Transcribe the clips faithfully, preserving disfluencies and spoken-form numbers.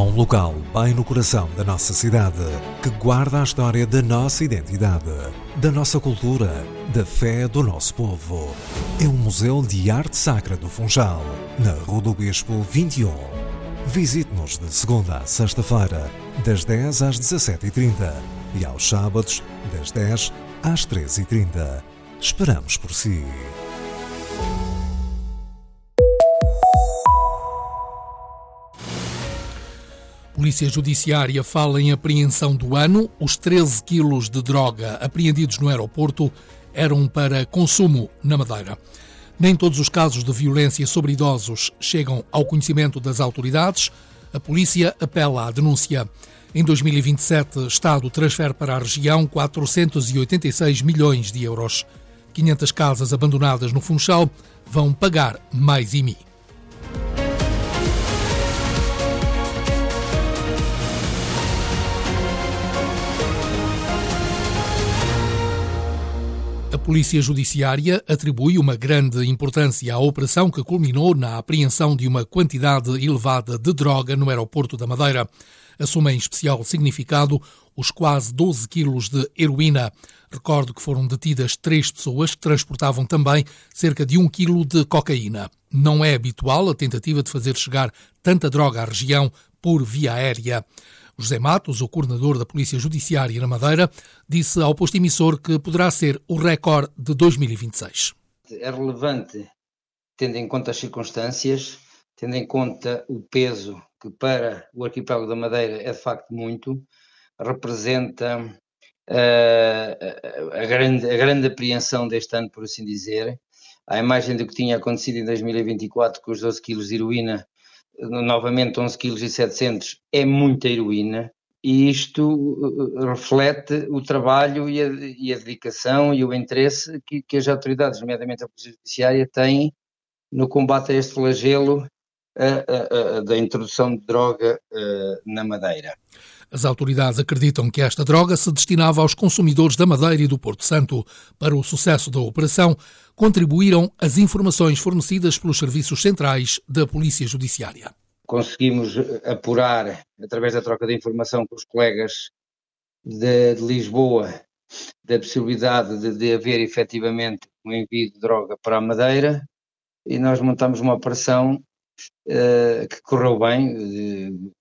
um local bem no coração da nossa cidade, que guarda a história da nossa identidade, da nossa cultura, da fé do nosso povo. É o Museu de Arte Sacra do Funchal, na Rua do Bispo vinte e um. Visite-nos de segunda a sexta-feira, das dez às dezassete e trinta e aos sábados, das dez às treze e trinta. Esperamos por si. Polícia Judiciária fala em apreensão do ano. Os treze quilos de droga apreendidos no aeroporto eram para consumo na Madeira. Nem todos os casos de violência sobre idosos chegam ao conhecimento das autoridades. A polícia apela à denúncia. Em dois mil e vinte e sete, o Estado transfere para a região quatrocentos e oitenta e seis milhões de euros. quinhentas casas abandonadas no Funchal vão pagar mais I M I. A Polícia Judiciária atribui uma grande importância à operação que culminou na apreensão de uma quantidade elevada de droga no aeroporto da Madeira. Assume em especial significado os quase doze quilos de heroína. Recordo que foram detidas três pessoas que transportavam também cerca de um quilo de cocaína. Não é habitual a tentativa de fazer chegar tanta droga à região por via aérea. José Matos, o coordenador da Polícia Judiciária na Madeira, disse ao posto emissor que poderá ser o recorde de dois mil e vinte e seis. É relevante, tendo em conta as circunstâncias, tendo em conta o peso que para o arquipélago da Madeira é de facto muito, representa uh, a, grande, a grande apreensão deste ano, por assim dizer. À imagem do que tinha acontecido em dois mil e vinte e quatro, com os doze quilos de heroína, novamente onze vírgula setecentos quilos, é muita heroína, e isto reflete o trabalho e a, e a dedicação e o interesse que, que as autoridades, nomeadamente a Polícia Judiciária, têm no combate a este flagelo a, a, a, da introdução de droga a, na Madeira. As autoridades acreditam que esta droga se destinava aos consumidores da Madeira e do Porto Santo. Para o sucesso da operação, contribuíram as informações fornecidas pelos serviços centrais da Polícia Judiciária. Conseguimos apurar, através da troca de informação com os colegas de, de Lisboa, da possibilidade de, de haver efetivamente um envio de droga para a Madeira, e nós montamos uma operação uh, que correu bem, uh,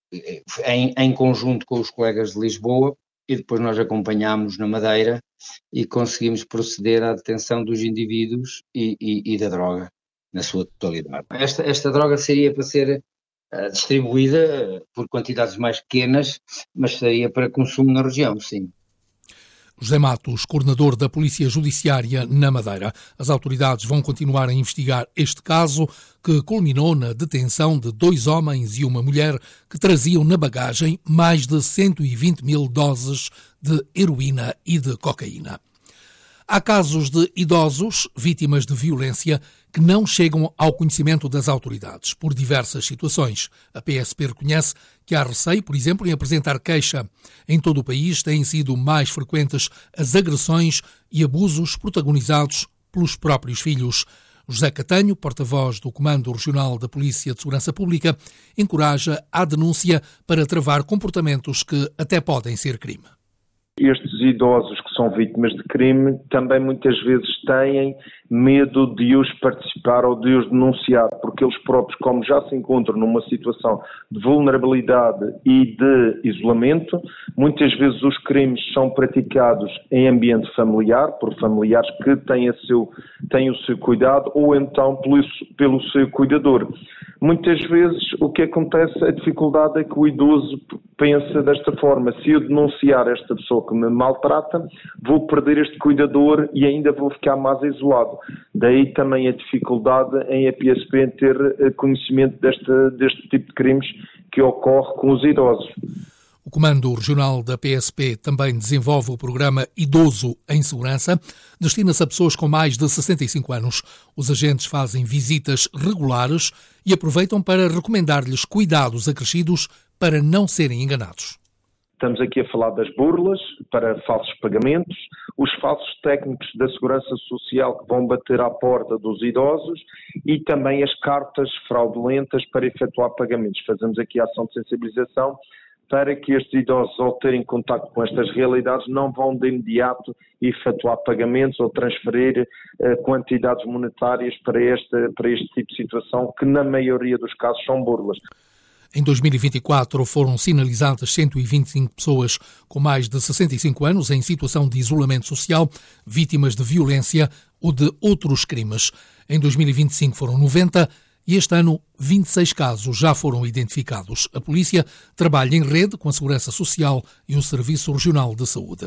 Em, em conjunto com os colegas de Lisboa, e depois nós acompanhámos na Madeira e conseguimos proceder à detenção dos indivíduos e, e, e da droga na sua totalidade. Esta, esta droga seria para ser uh, distribuída uh, por quantidades mais pequenas, mas seria para consumo na região, sim. José Matos, coordenador da Polícia Judiciária na Madeira. As autoridades vão continuar a investigar este caso, que culminou na detenção de dois homens e uma mulher que traziam na bagagem mais de cento e vinte mil doses de heroína e de cocaína. Há casos de idosos vítimas de violência que não chegam ao conhecimento das autoridades por diversas situações. A P S P reconhece que há receio, por exemplo, em apresentar queixa. Em todo o país têm sido mais frequentes as agressões e abusos protagonizados pelos próprios filhos. José Catanho, porta-voz do Comando Regional da Polícia de Segurança Pública, encoraja a denúncia para travar comportamentos que até podem ser crime. Estes idosos que são vítimas de crime também muitas vezes têm medo de os participar ou de os denunciar, porque eles próprios, como já se encontram numa situação de vulnerabilidade e de isolamento, muitas vezes os crimes são praticados em ambiente familiar, por familiares que têm, a seu, têm o seu cuidado, ou então pelo, pelo seu cuidador. Muitas vezes o que acontece, a dificuldade é que o idoso pensa desta forma: se eu denunciar esta pessoa que me maltrata, vou perder este cuidador e ainda vou ficar mais isolado. Daí também a dificuldade em a P S P em ter conhecimento deste, deste tipo de crimes que ocorre com os idosos. O Comando Regional da P S P também desenvolve o programa Idoso em Segurança. Destina-se a pessoas com mais de sessenta e cinco anos. Os agentes fazem visitas regulares e aproveitam para recomendar-lhes cuidados acrescidos para não serem enganados. Estamos aqui a falar das burlas para falsos pagamentos, os falsos técnicos da Segurança Social que vão bater à porta dos idosos e também as cartas fraudulentas para efetuar pagamentos. Fazemos aqui a ação de sensibilização para que estes idosos, ao terem contato com estas realidades, não vão de imediato efetuar pagamentos ou transferir eh, quantidades monetárias para este, para este tipo de situação, que na maioria dos casos são burlas. Em dois mil e vinte e quatro foram sinalizadas cento e vinte e cinco pessoas com mais de sessenta e cinco anos em situação de isolamento social, vítimas de violência ou de outros crimes. Em dois mil e vinte e cinco foram noventa e este ano vinte e seis casos já foram identificados. A polícia trabalha em rede com a Segurança Social e o Serviço Regional de Saúde.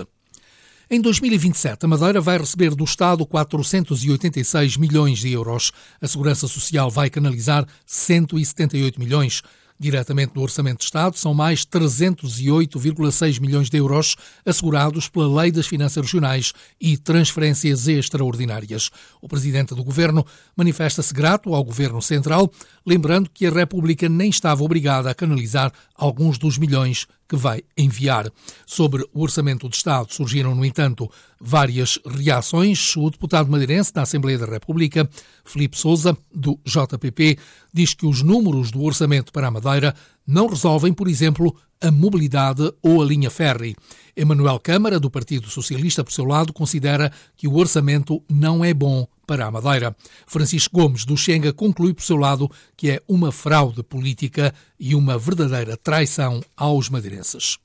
Em dois mil e vinte e sete, a Madeira vai receber do Estado quatrocentos e oitenta e seis milhões de euros. A Segurança Social vai canalizar cento e setenta e oito milhões. Diretamente do Orçamento de Estado, são mais trezentos e oito vírgula seis milhões de euros assegurados pela Lei das Finanças Regionais e transferências extraordinárias. O Presidente do Governo manifesta-se grato ao Governo Central, lembrando que a República nem estava obrigada a canalizar alguns dos milhões que vai enviar. Sobre o Orçamento de Estado surgiram, no entanto, várias reações. O deputado madeirense da Assembleia da República, Filipe Sousa, do J P P, diz que os números do orçamento para a Madeira não resolvem, por exemplo, a mobilidade ou a linha ferry. Emanuel Câmara, do Partido Socialista, por seu lado, considera que o orçamento não é bom para a Madeira. Francisco Gomes, do Chega, conclui, por seu lado, que é uma fraude política e uma verdadeira traição aos madeirenses.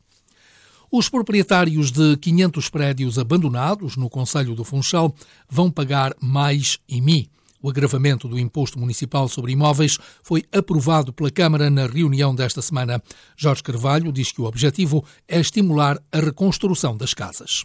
Os proprietários de quinhentos prédios abandonados no concelho do Funchal vão pagar mais I M I. O agravamento do imposto municipal sobre imóveis foi aprovado pela Câmara na reunião desta semana. Jorge Carvalho diz que o objetivo é estimular a reconstrução das casas.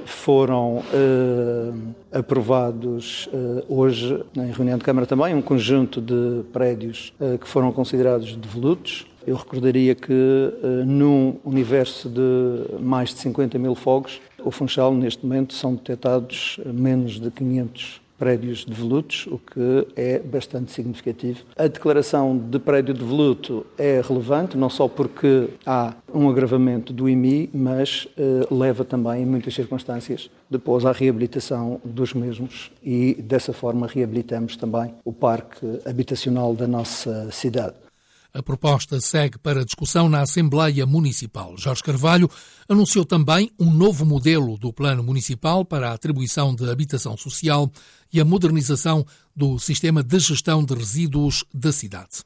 Foram eh, aprovados eh, hoje, em reunião de Câmara também, um conjunto de prédios eh, que foram considerados devolutos. Eu recordaria que eh, num universo de mais de cinquenta mil fogos, o Funchal, neste momento, são detectados menos de quinhentos prédios devolutos, o que é bastante significativo. A declaração de prédio devoluto é relevante, não só porque há um agravamento do I M I, mas eh, leva também, em muitas circunstâncias, depois à reabilitação dos mesmos e, dessa forma, reabilitamos também o parque habitacional da nossa cidade. A proposta segue para discussão na Assembleia Municipal. Jorge Carvalho anunciou também um novo modelo do Plano Municipal para a atribuição de habitação social e a modernização do sistema de gestão de resíduos da cidade.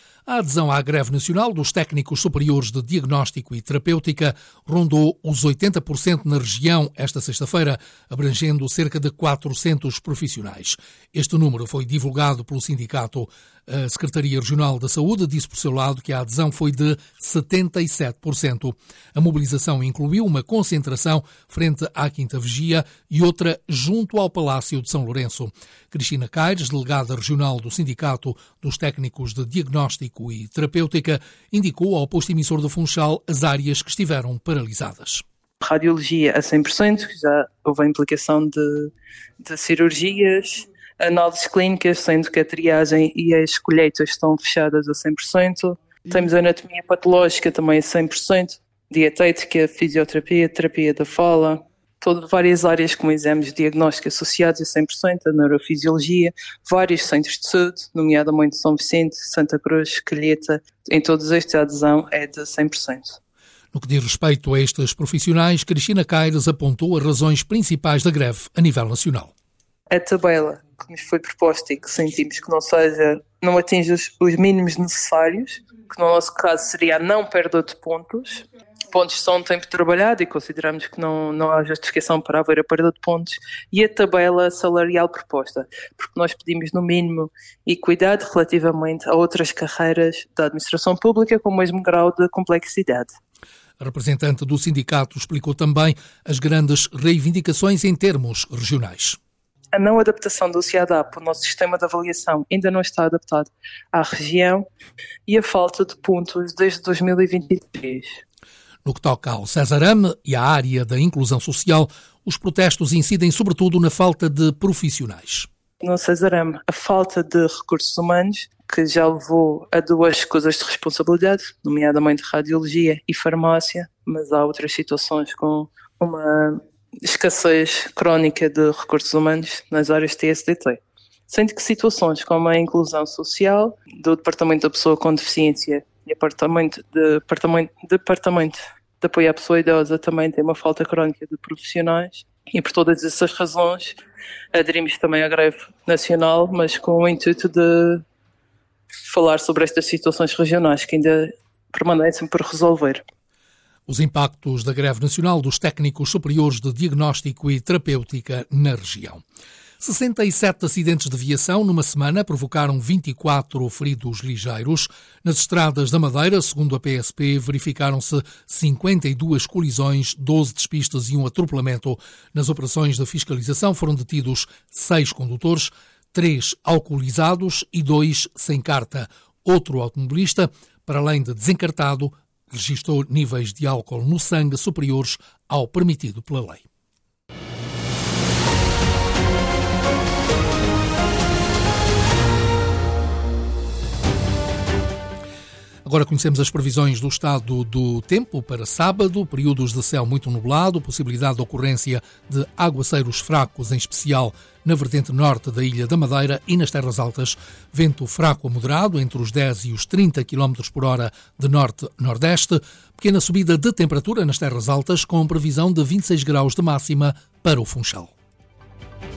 A adesão à greve nacional dos técnicos superiores de diagnóstico e terapêutica rondou os oitenta por cento na região esta sexta-feira, abrangendo cerca de quatrocentos profissionais. Este número foi divulgado pelo sindicato. A Secretaria Regional da Saúde disse por seu lado que a adesão foi de setenta e sete por cento. A mobilização incluiu uma concentração frente à Quinta Vigia e outra junto ao Palácio de São Lourenço. Cristina Caires, delegada regional do Sindicato dos Técnicos de Diagnóstico e Terapêutica, indicou ao posto emissor do Funchal as áreas que estiveram paralisadas. Radiologia a cem por cento, já houve a implicação de, de cirurgias, análises clínicas, sendo que a triagem e as colheitas estão fechadas a cem por cento. Temos a anatomia patológica também a cem por cento, dietética, fisioterapia, terapia da fala, todas várias áreas como exames de diagnóstico associados a cem por cento, a neurofisiologia, vários centros de saúde, nomeadamente São Vicente, Santa Cruz, Calheta, em todos estes a adesão é de cem por cento. No que diz respeito a estes profissionais, Cristina Caires apontou as razões principais da greve a nível nacional. A tabela que nos foi proposta e que sentimos que não seja, não atinge os, os mínimos necessários, que no nosso caso seria a não perda de pontos. Pontos são um tempo trabalhado e consideramos que não, não há justificação para haver a perda de pontos, e a tabela salarial proposta, porque nós pedimos no mínimo equidade relativamente a outras carreiras da administração pública com o mesmo grau de complexidade. A representante do sindicato explicou também as grandes reivindicações em termos regionais. A não adaptação do C I A D A P, o nosso sistema de avaliação, ainda não está adaptado à região, e a falta de pontos desde dois mil e vinte e três. No que toca ao Cesarame e à área da inclusão social, os protestos incidem sobretudo na falta de profissionais. No Cesarame, a falta de recursos humanos, que já levou a duas coisas de responsabilidade, nomeadamente radiologia e farmácia, mas há outras situações com uma escassez crónica de recursos humanos nas áreas T S D T. Sendo que situações como a inclusão social do Departamento da Pessoa com Deficiência e Departamento de, Departamento, Departamento de Apoio à Pessoa Idosa também tem uma falta crónica de profissionais e por todas essas razões aderimos também à greve nacional, mas com o intuito de falar sobre estas situações regionais que ainda permanecem por resolver. Os impactos da greve nacional dos técnicos superiores de diagnóstico e terapêutica na região. sessenta e sete acidentes de viação numa semana provocaram vinte e quatro feridos ligeiros. Nas estradas da Madeira, segundo a P S P, verificaram-se cinquenta e duas colisões, doze despistas e um atropelamento. Nas operações de fiscalização foram detidos seis condutores, três alcoolizados e dois sem carta. Outro automobilista, para além de desencartado, registrou níveis de álcool no sangue superiores ao permitido pela lei. Agora conhecemos as previsões do estado do tempo para sábado, períodos de céu muito nublado, possibilidade de ocorrência de aguaceiros fracos, em especial na vertente norte da Ilha da Madeira e nas terras altas, vento fraco a moderado entre os dez e os trinta quilómetros por hora de norte-nordeste, pequena subida de temperatura nas terras altas com previsão de vinte e seis graus de máxima para o Funchal.